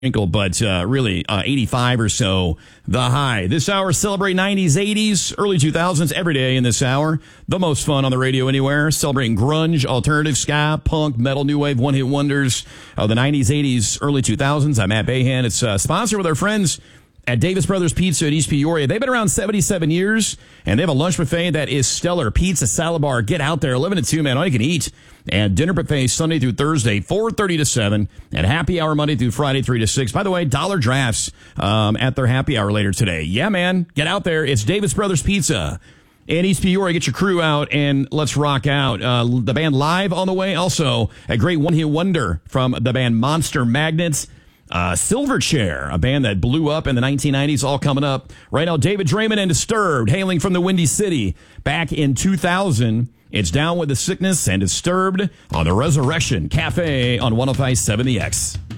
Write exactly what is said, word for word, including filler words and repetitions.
Wrinkle, but uh, really uh, eighty-five or so the high. This hour celebrate nineties, eighties, early two thousands every day in this hour. The most fun on the radio anywhere. Celebrating grunge, alternative, ska, punk, metal, new wave, one-hit wonders of the nineties, eighties, early two thousands. I'm Matt Bayhan. It's uh, sponsored with our friends at Davis Brothers Pizza in East Peoria. They've been around seventy-seven years, and they have a lunch buffet that is stellar. Pizza, salad bar. Get out there. eleven to two, man. All you can eat. And dinner buffet Sunday through Thursday, four thirty to seven. And happy hour Monday through Friday, three to six. By the way, dollar drafts um, at their happy hour later today. Yeah, man. Get out there. It's Davis Brothers Pizza in East Peoria. Get your crew out and let's rock out. Uh, the band live on the way. Also, a great one-hit wonder from the band Monster Magnets. Uh, Silverchair, a band that blew up in the nineteen nineties, all coming up. Right now, David Draymond and Disturbed, hailing from the Windy City. Back in two thousand, it's Down with the Sickness and Disturbed on the Resurrection Cafe on one oh five point seven The X.